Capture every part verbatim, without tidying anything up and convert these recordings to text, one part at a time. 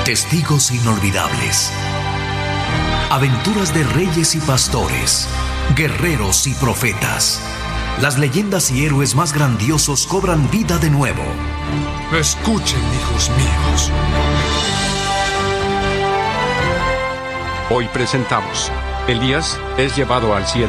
Testigos inolvidables. Aventuras de reyes y pastores, guerreros y profetas. Las leyendas y héroes más grandiosos cobran vida de nuevo. Escuchen, hijos míos. Hoy presentamos: Elías es llevado al cielo.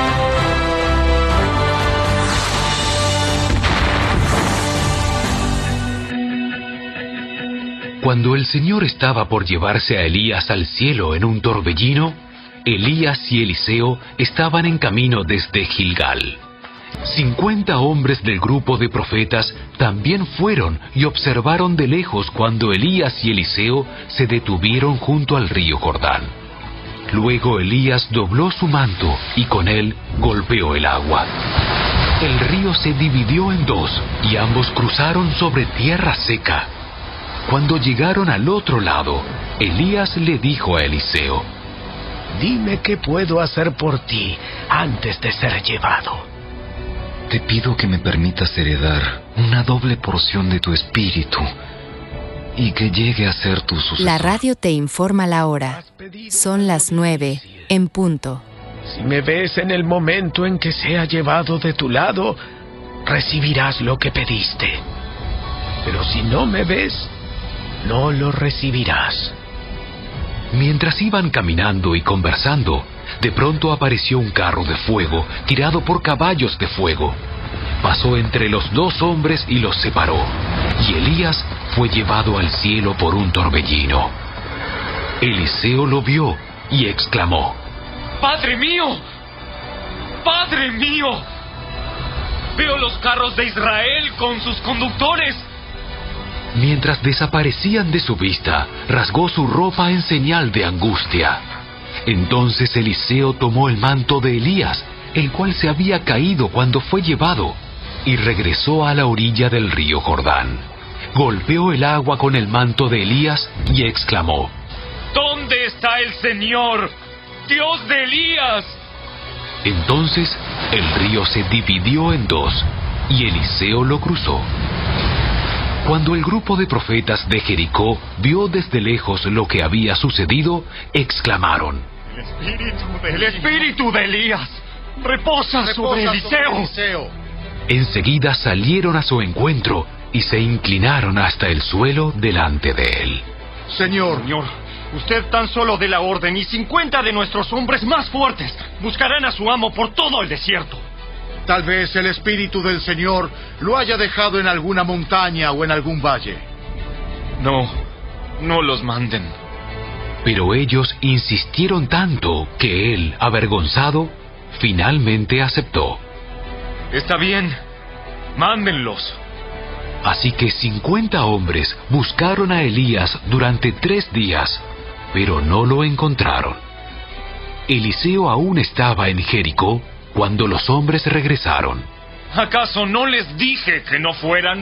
Cuando el Señor estaba por llevarse a Elías al cielo en un torbellino, Elías y Eliseo estaban en camino desde Gilgal. Cincuenta hombres del grupo de profetas también fueron y observaron de lejos cuando Elías y Eliseo se detuvieron junto al río Jordán. Luego Elías dobló su manto y con él golpeó el agua. El río se dividió en dos y ambos cruzaron sobre tierra seca. Cuando llegaron al otro lado, Elías le dijo a Eliseo: Dime qué puedo hacer por ti antes de ser llevado. Te pido que me permitas heredar una doble porción de tu espíritu y que llegue a ser tu sucesor. La radio te informa la hora. Son las nueve, en punto. Si me ves en el momento en que sea llevado de tu lado, recibirás lo que pediste. Pero si no me ves, no lo recibirás. Mientras iban caminando y conversando, de pronto apareció un carro de fuego tirado por caballos de fuego. Pasó entre los dos hombres y los separó, y Elías fue llevado al cielo por un torbellino. Eliseo lo vio y exclamó: ¡Padre mío! ¡Padre mío! Veo los carros de Israel con sus conductores. Mientras desaparecían de su vista, rasgó su ropa en señal de angustia. Entonces Eliseo tomó el manto de Elías, el cual se había caído cuando fue llevado, y regresó a la orilla del río Jordán. Golpeó el agua con el manto de Elías y exclamó: ¿Dónde está el Señor, Dios de Elías? Entonces el río se dividió en dos, y Eliseo lo cruzó. Cuando el grupo de profetas de Jericó vio desde lejos lo que había sucedido, exclamaron: El espíritu de, el espíritu de Elías reposa, reposa sobre Eliseo. sobre Eliseo. Enseguida salieron a su encuentro y se inclinaron hasta el suelo delante de él. Señor, Señor, usted tan solo dé la orden y cincuenta de nuestros hombres más fuertes buscarán a su amo por todo el desierto. Tal vez el espíritu del Señor lo haya dejado en alguna montaña o en algún valle. No, no los manden. Pero ellos insistieron tanto que él, avergonzado, finalmente aceptó. Está bien, mándenlos. Así que cincuenta hombres buscaron a Elías durante tres días, pero no lo encontraron. Eliseo aún estaba en Jericó cuando los hombres regresaron. ¿Acaso no les dije que no fueran?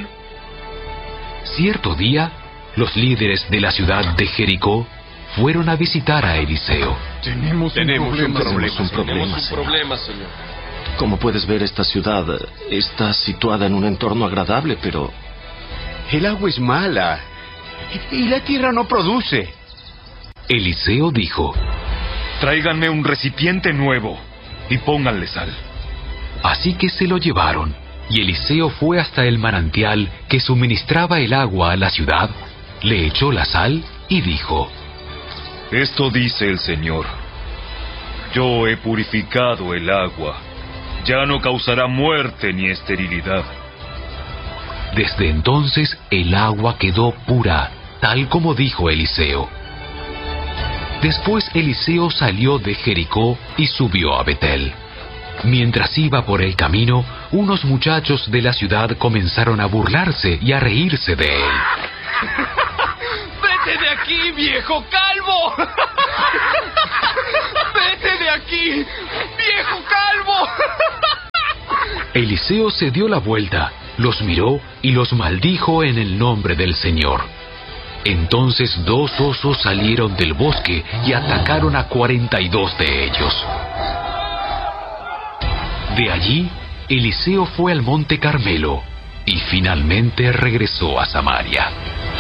Cierto día, los líderes de la ciudad de Jericó fueron a visitar a Eliseo. Tenemos, Tenemos un problema, un problema, tenemos un problema, tenemos un problema, señor. Como puedes ver, esta ciudad está situada en un entorno agradable, pero el agua es mala y la tierra no produce. Eliseo dijo: Tráiganme un recipiente nuevo y pónganle sal. Así que se lo llevaron, y Eliseo fue hasta el manantial que suministraba el agua a la ciudad, le echó la sal y dijo: Esto dice el Señor: Yo he purificado el agua, ya no causará muerte ni esterilidad. Desde entonces el agua quedó pura, tal como dijo Eliseo. Después Eliseo salió de Jericó y subió a Betel. Mientras iba por el camino, unos muchachos de la ciudad comenzaron a burlarse y a reírse de él. ¡Vete de aquí, viejo calvo! ¡Vete de aquí, viejo calvo! Eliseo se dio la vuelta, los miró y los maldijo en el nombre del Señor. Entonces dos osos salieron del bosque y atacaron a cuarenta y dos de ellos. De allí, Eliseo fue al monte Carmelo y finalmente regresó a Samaria.